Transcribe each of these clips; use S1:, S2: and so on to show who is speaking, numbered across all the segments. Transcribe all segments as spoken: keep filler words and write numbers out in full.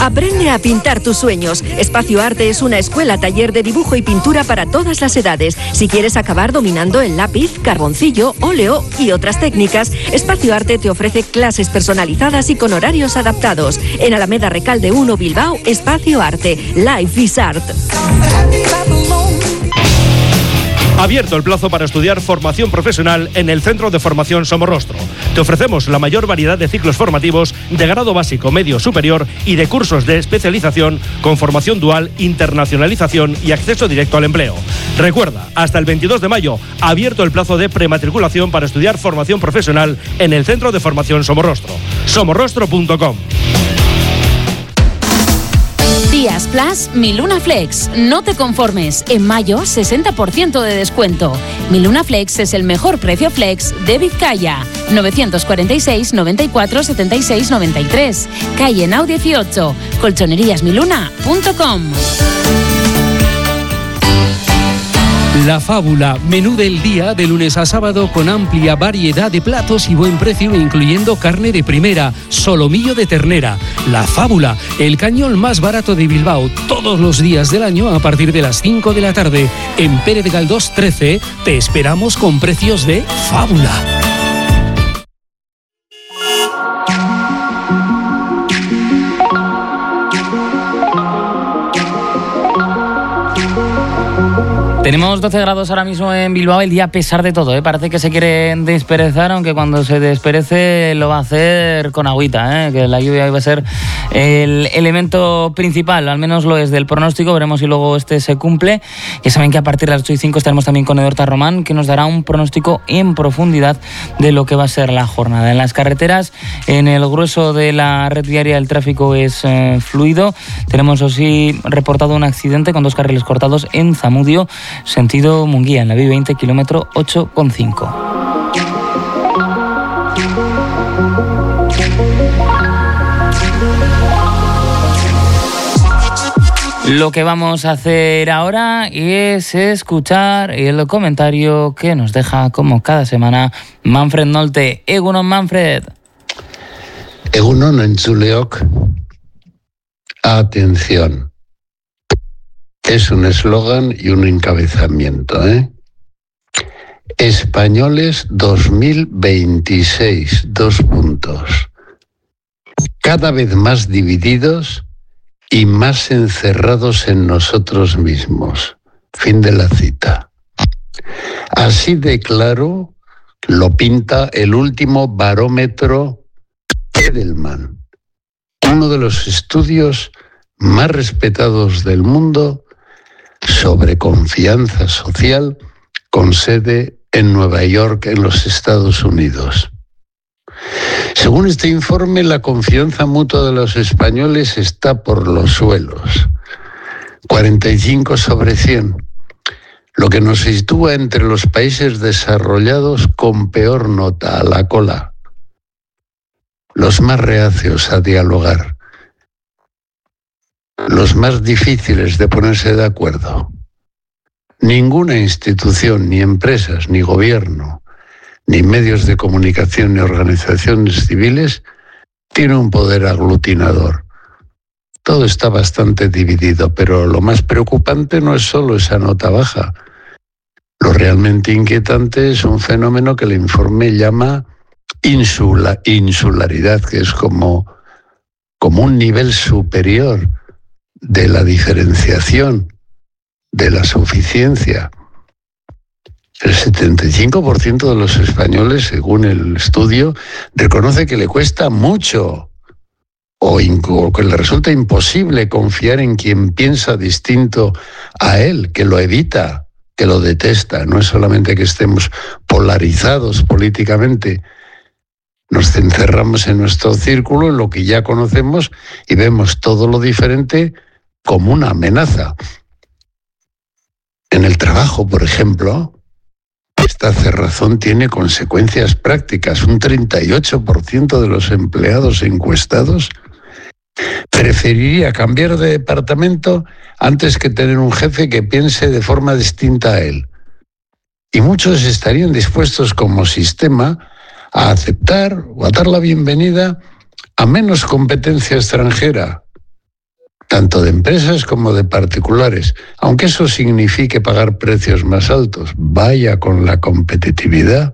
S1: Aprende a pintar tus sueños. Espacio Arte es una escuela taller de dibujo y pintura para todas las edades. Si quieres acabar dominando el lápiz, carboncillo, óleo y otras técnicas, Espacio Arte te ofrece clases personalizadas y con horarios adaptados. En Alameda Recalde uno, Bilbao, Espacio Arte. Life is Art.
S2: Abierto el plazo para estudiar formación profesional en el Centro de Formación Somorrostro. Te ofrecemos la mayor variedad de ciclos formativos de grado básico, medio, superior y de cursos de especialización con formación dual, internacionalización y acceso directo al empleo. Recuerda, hasta el veintidós de mayo, abierto el plazo de prematriculación para estudiar formación profesional en el Centro de Formación Somorrostro. somorrostro punto com.
S3: Días Plus, Miluna Flex. No te conformes. En mayo, sesenta por ciento de descuento. Miluna Flex es el mejor precio flex de Vizcaya. novecientos cuarenta y seis, noventa y cuatro, setenta y seis, noventa y tres. Calle Nau dieciocho. colchonerías miluna punto com.
S4: La Fábula, menú del día de lunes a sábado con amplia variedad de platos y buen precio, incluyendo carne de primera, solomillo de ternera. La Fábula, el cañón más barato de Bilbao, todos los días del año a partir de las cinco de la tarde. En Pérez Galdós trece te esperamos con precios de Fábula.
S5: Tenemos doce grados ahora mismo en Bilbao, el día a pesar de todo, ¿eh? Parece que se quiere desperezar, aunque cuando se desperece lo va a hacer con agüita, ¿eh? Que la lluvia va a ser el elemento principal, al menos lo es del pronóstico, veremos si luego este se cumple. Ya saben que a partir de las ocho y cinco estaremos también con Eduardo Román, que nos dará un pronóstico en profundidad de lo que va a ser la jornada. En las carreteras, en el grueso de la red viaria, el tráfico es eh, fluido. Tenemos así reportado un accidente con dos carriles cortados en Zamudio, sentido Munguía, en la B veinte, kilómetro ocho coma cinco. Lo que vamos a hacer ahora es escuchar el comentario que nos deja, como cada semana, Manfred Nolte. Egunon, Manfred.
S6: Egunon, entzuleok. Atención. Es un eslogan y un encabezamiento, ¿eh? Españoles dos mil veintiséis, dos puntos. Cada vez más divididos y más encerrados en nosotros mismos. Fin de la cita. Así de claro lo pinta el último barómetro Edelman, uno de los estudios más respetados del mundo sobre confianza social, con sede en Nueva York, en los Estados Unidos. Según este informe, la confianza mutua de los españoles está por los suelos, cuarenta y cinco sobre cien, lo que nos sitúa entre los países desarrollados con peor nota, a la cola, los más reacios a dialogar, los más difíciles de ponerse de acuerdo. Ninguna institución, ni empresas, ni gobierno, ni medios de comunicación, ni organizaciones civiles tiene un poder aglutinador. Todo está bastante dividido, pero lo más preocupante no es solo esa nota baja. Lo realmente inquietante es un fenómeno que el informe llama insula, insularidad, que es como, como un nivel superior de la diferenciación, de la suficiencia. El setenta y cinco por ciento de los españoles, según el estudio, reconoce que le cuesta mucho o, o que le resulta imposible confiar en quien piensa distinto a él, que lo evita, que lo detesta. No es solamente que estemos polarizados políticamente, nos encerramos en nuestro círculo, en lo que ya conocemos, y vemos todo lo diferente como una amenaza. En el trabajo, por ejemplo, esta cerrazón tiene consecuencias prácticas. Un treinta y ocho por ciento de los empleados encuestados preferiría cambiar de departamento antes que tener un jefe que piense de forma distinta a él. Y muchos estarían dispuestos como sistema a aceptar o a dar la bienvenida a menos competencia extranjera, tanto de empresas como de particulares, aunque eso signifique pagar precios más altos. Vaya con la competitividad.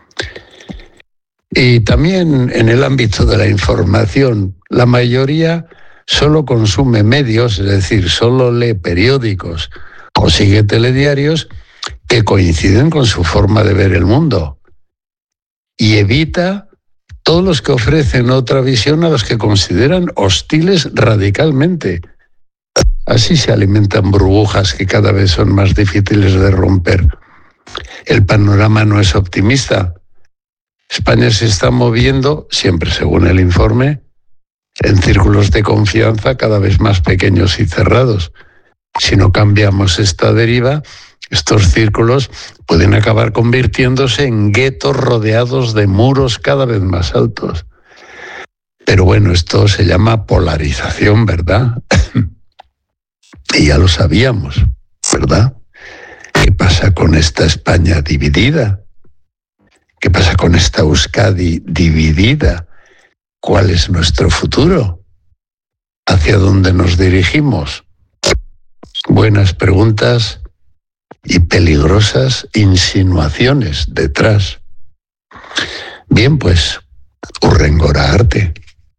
S6: Y también en el ámbito de la información, la mayoría solo consume medios, es decir, solo lee periódicos o sigue telediarios que coinciden con su forma de ver el mundo, y evita todos los que ofrecen otra visión a los que consideran hostiles radicalmente. Así se alimentan burbujas que cada vez son más difíciles de romper. El panorama no es optimista. España se está moviendo, siempre según el informe, en círculos de confianza cada vez más pequeños y cerrados. Si no cambiamos esta deriva, estos círculos pueden acabar convirtiéndose en guetos rodeados de muros cada vez más altos. Pero bueno, esto se llama polarización, ¿verdad? Y ya lo sabíamos, ¿verdad? ¿Qué pasa con esta España dividida? ¿Qué pasa con esta Euskadi dividida? ¿Cuál es nuestro futuro? ¿Hacia dónde nos dirigimos? Buenas preguntas y peligrosas insinuaciones detrás. Bien, pues, hurrengora arte.